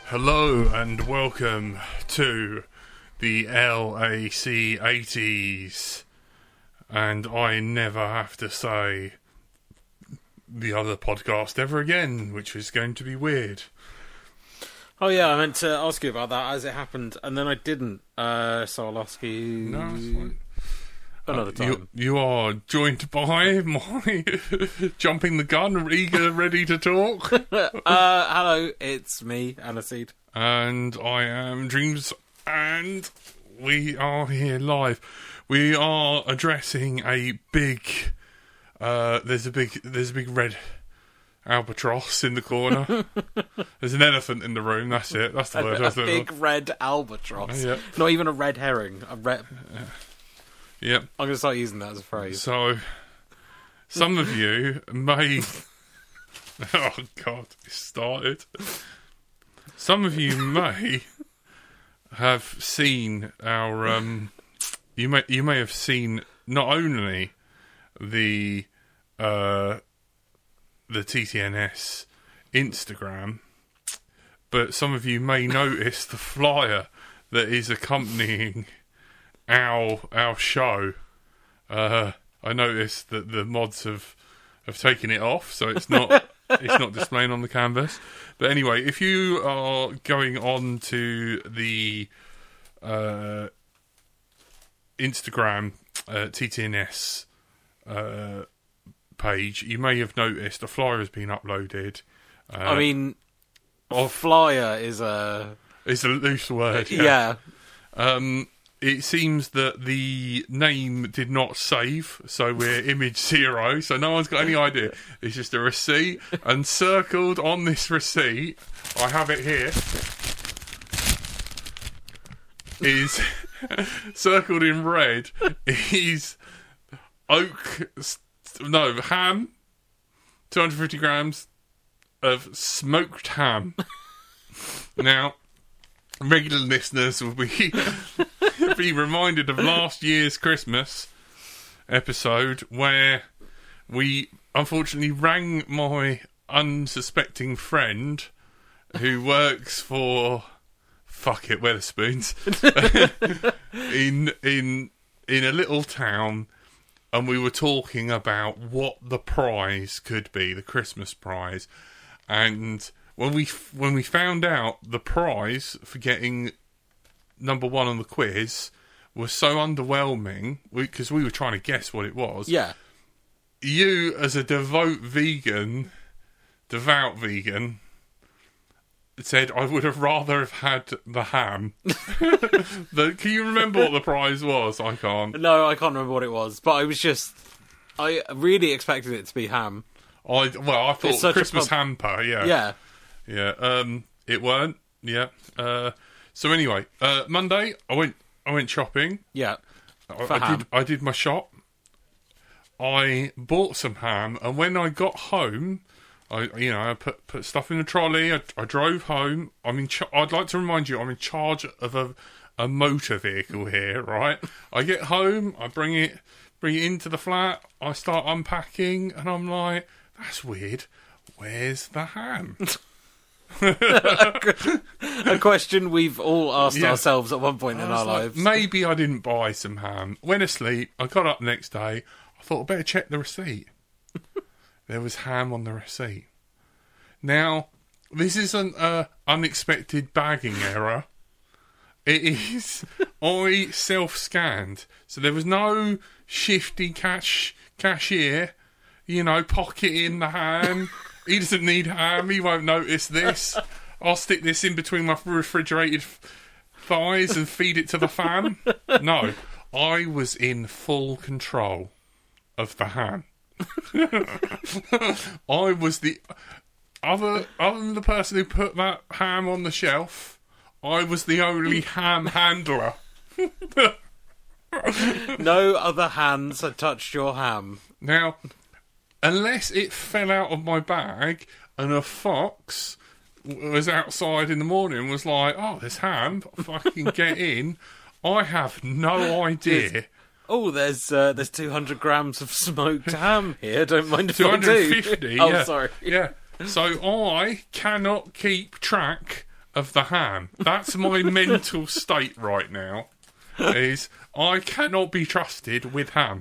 Hello and welcome to the LAC 80s, and I never have to say the other podcast ever again, which is going to be weird. Oh yeah, I meant to ask you about that as it happened, and then I didn't, so I'll ask you No, it's fine. another time. You are joined by my jumping the gun, eager, ready to talk. Hello, it's me, Aniseed. And I am Dreams, and we are here live. We are addressing a big. There's a big red albatross in the corner. There's an elephant in the room. That's it. That's the word. A big red albatross. Yep. Not even a red herring. A red. Yep. I'm going to start using that as a phrase. So, some of you may. Oh God! It started. Some of you may have seen our. You may have seen not only the TTNS Instagram, but some of you may notice the flyer that is accompanying our show. I noticed that the mods have taken it off, so it's not it's not displaying on the canvas. But anyway, if you are going on to the Instagram TTNS page, you may have noticed a flyer has been uploaded. I mean, flyer is a... It's a loose word. Yeah. It seems that the name did not save, so we're image 0, so no one's got any idea. It's just a receipt, and circled on this receipt, I have it here, is circled in red, is ham, 250 grams of smoked ham. Now, regular listeners will be reminded of last year's Christmas episode where we unfortunately rang my unsuspecting friend who works for Wetherspoons in a little town, and we were talking about what the prize could be, the Christmas prize. And when we found out the prize for getting number 1 on the quiz was so underwhelming, because we were trying to guess what it was. Yeah. You, as a devout vegan, said, I would have rather have had the ham. Can you remember what the prize was? I can't. No, I can't remember what it was, but I really expected it to be ham. I thought Christmas hamper, yeah. Yeah, it weren't, yeah. So anyway, Monday, I went shopping. Yeah, I did my shop. I bought some ham, and when I got home, I put stuff in the trolley. I drove home. I'd like to remind you, I'm in charge of a motor vehicle here, right? I get home, I bring it into the flat. I start unpacking, and I'm like, that's weird. Where's the ham? A question we've all asked ourselves at one point in our lives. Maybe I didn't buy some ham. Went asleep. I got up next day. I thought I'd better check the receipt. There was ham on the receipt. Now, this isn't an unexpected bagging error. It is, I self-scanned. So there was no shifty cashier, pocketing the ham. He doesn't need ham. He won't notice this. I'll stick this in between my refrigerated thighs and feed it to the fam. No, I was in full control of the ham. I was the other than the person who put that ham on the shelf. I was the only ham handler. No other hands had touched your ham. Now, unless it fell out of my bag and a fox was outside in the morning and was like, oh, there's ham, fucking get in. I have no idea. Oh, there's 200 grams of smoked ham here. Don't mind if I do. 250. Oh, yeah. sorry. Yeah. So I cannot keep track of the ham. That's my mental state right now. Is I cannot be trusted with ham.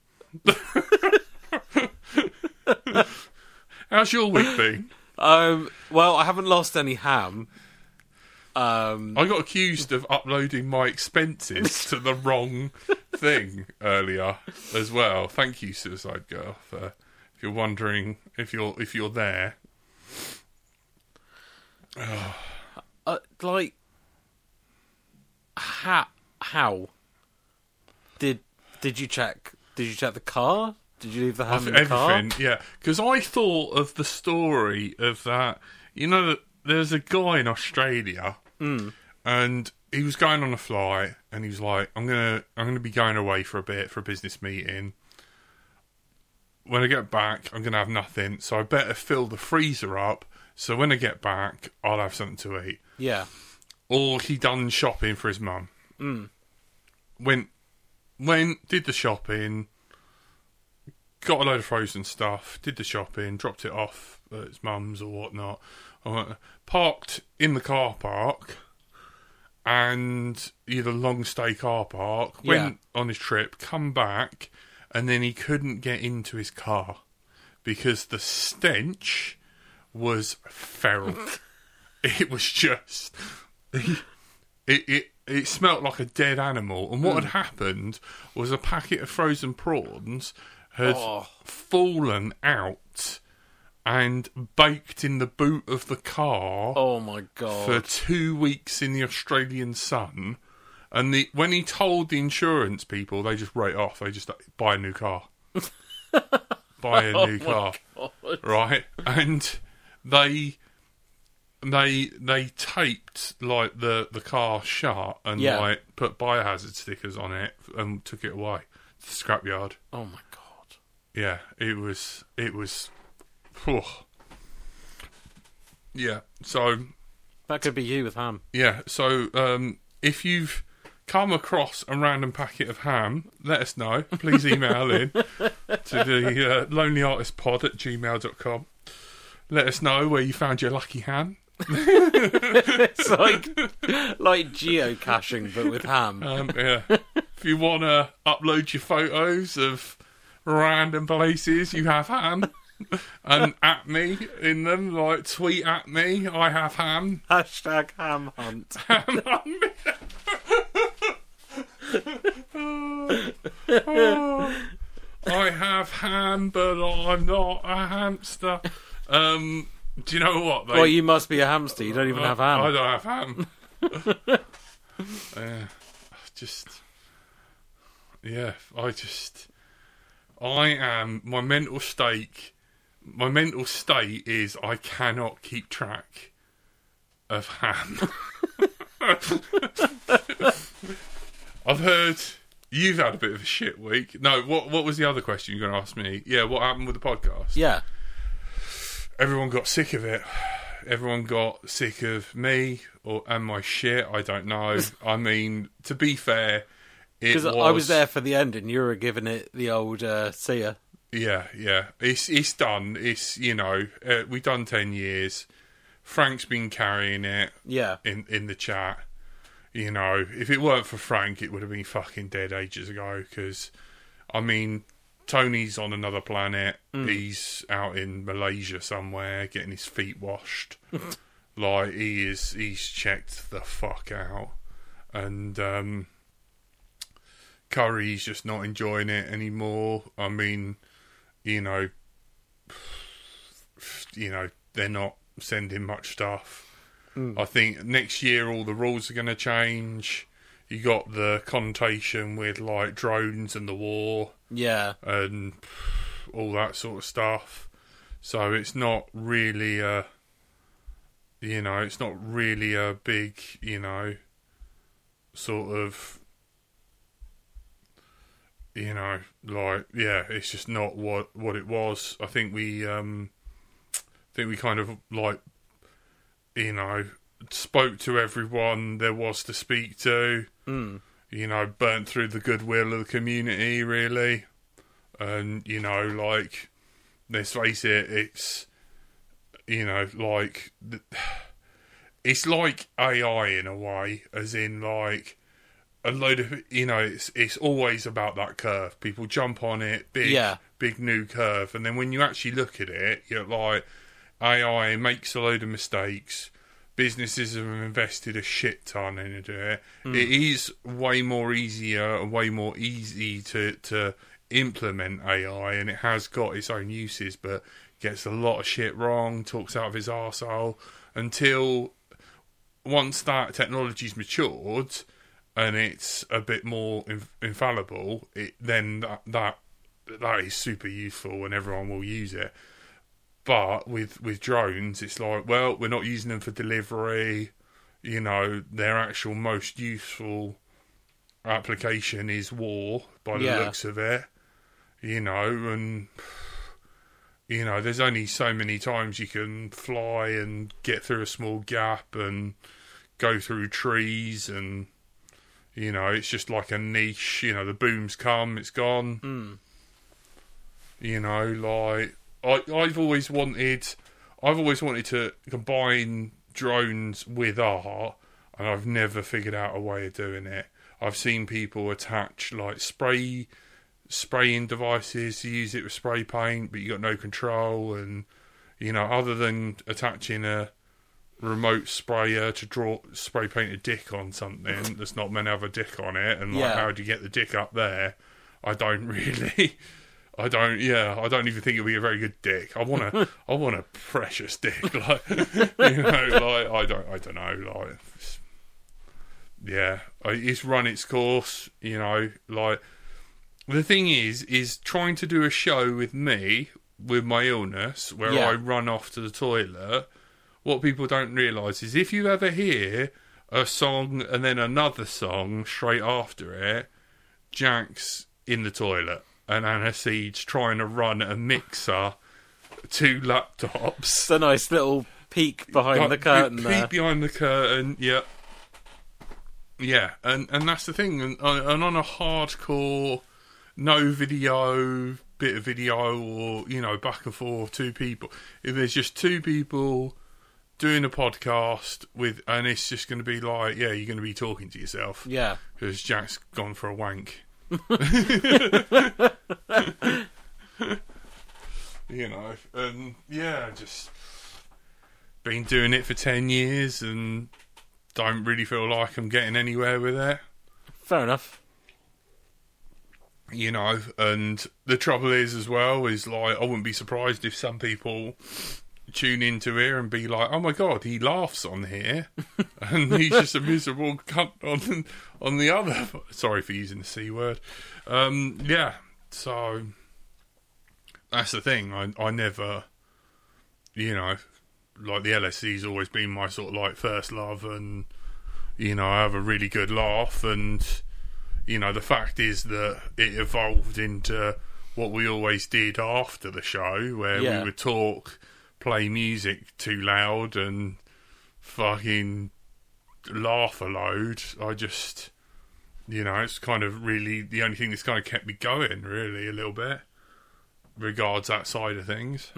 How's your week been? Well, I haven't lost any ham. I got accused of uploading my expenses to the wrong thing earlier as well. Thank you, Suicide Girl, for if you're wondering if you're there. Like, how did you check? Did you check the car? Did you leave the ham in the car? Everything, yeah. Because I thought of the story of that. You know that there's a guy in Australia, and he was going on a flight, and he was like, "I'm gonna be going away for a bit for a business meeting. When I get back, I'm gonna have nothing, so I better fill the freezer up. So when I get back, I'll have something to eat." Yeah. Or he done shopping for his mum. Went, did the shopping, got a load of frozen stuff, did the shopping, dropped it off at his mum's or whatnot. Parked in the car park, and the long stay car park, went on his trip, come back, and then he couldn't get into his car because the stench was feral. It was just... It smelt like a dead animal, and what had happened was a packet of frozen prawns had fallen out and baked in the boot of the car. Oh my God. For 2 weeks in the Australian sun, and when he told the insurance people, they just wrote it off. They just buy a new car, buy a new car, right? And they taped like the car shut and like put biohazard stickers on it and took it away to the scrapyard. Oh my God. Yeah, it was whew. Yeah, so that could be you with ham. Yeah, so if you've come across a random packet of ham, let us know. Please email in to the lonelyartistpod@gmail.com. Let us know where you found your lucky ham. It's like geocaching, but with ham. Yeah. If you want to upload your photos of random places you have ham, and at me in them, like tweet at me, I have ham. Hashtag ham hunt. Ham hunt. I have ham, but I'm not a hamster. Do you know what? Well, you must be a hamster. You don't even have ham. I don't have ham. I am. My mental state is I cannot keep track of ham. I've heard you've had a bit of a shit week. No, what was the other question you were going to ask me? Yeah, what happened with the podcast? Yeah. Everyone got sick of it. Everyone got sick of me and my shit. I don't know. I mean, to be fair, because I was there for the end, and you were giving it the old see ya. Yeah. It's done. It's we've done 10 years. Frank's been carrying it. Yeah. In the chat, if it weren't for Frank, it would have been fucking dead ages ago. Because, I mean, Tony's on another planet. He's out in Malaysia somewhere getting his feet washed. Like, he's checked the fuck out. And Curry's just not enjoying it anymore. I mean, they're not sending much stuff. I think next year all the rules are going to change. You got the connotation with like drones and the war, and all that sort of stuff. So it's not really a big, sort of, it's just not what it was. I think we kind of like, spoke to everyone there was to speak to. Burnt through the goodwill of the community, really. And, let's face it, it's, it's like AI in a way, as in like a load of, it's always about that curve. People jump on it, big new curve, and then when you actually look at it, you're like, AI makes a load of mistakes. Businesses have invested a shit ton into it. It is way more easier and way more easy to implement AI, and it has got its own uses, but gets a lot of shit wrong, talks out of his arsehole, until once that technology's matured and it's a bit more infallible, then that is super useful and everyone will use it. But with drones, it's like, well, we're not using them for delivery. Their actual most useful application is war, by the looks of it. And there's only so many times you can fly and get through a small gap and go through trees, and it's just like a niche. The booms come, it's gone. Like I've always wanted to combine drones with art, and I've never figured out a way of doing it. I've seen people attach like spraying devices to use it with spray paint, but you got no control, and other than attaching a remote sprayer to spray paint a dick on something that's not meant to have a dick on it, and like how do you get the dick up there? I don't even think it'll be a very good dick. I want a precious dick, like I don't know, like it's run its course, like. The thing is trying to do a show with me, with my illness, where I run off to the toilet. What people don't realise is if you ever hear a song and then another song straight after it, Jack's in the toilet and Aniseed's trying to run a mixer, 2 laptops. It's a nice little peek behind the curtain there. Peek behind the curtain, yeah. Yeah, and that's the thing. And on a hardcore... no video, bit of video, or back and forth, 2 people. If there's just 2 people doing a podcast and it's just going to be like, you're going to be talking to yourself, because Jack's gone for a wank. And just been doing it for 10 years and don't really feel like I'm getting anywhere with it. Fair enough. And the trouble is as well, is like, I wouldn't be surprised if some people tune into here and be like, oh my god, he laughs on here and he's just a miserable cunt on the other. Sorry for using the C word. So that's the thing. I never, like the LSC's always been my sort of like first love, and I have a really good laugh, and the fact is that it evolved into what we always did after the show, where we would talk, play music too loud, and fucking laugh a load. I just, it's kind of really the only thing that's kind of kept me going, really, a little bit, regards that side of things.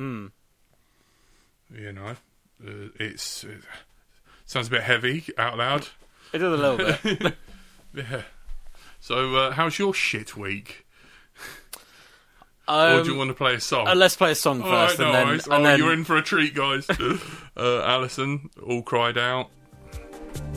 It sounds a bit heavy out loud. It is a little bit. Yeah. So, how's your shit week? Or do you want to play a song? Let's play a song first, and then you're in for a treat, guys. Alison all cried out.